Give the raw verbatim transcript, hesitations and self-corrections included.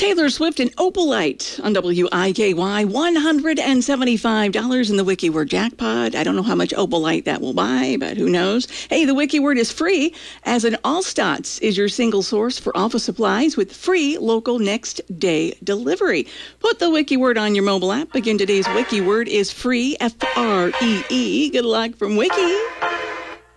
Taylor Swift and Opalite on W I K Y, one hundred seventy-five dollars in the wiki word jackpot. I don't know how much Opalite that will buy, but who knows? Hey, the wiki word is free, as in Allstats is your single source for office supplies with free local next day delivery. Put the wiki word on your mobile app. Again, today's wiki word is free, F R E E. Good luck from Wiki.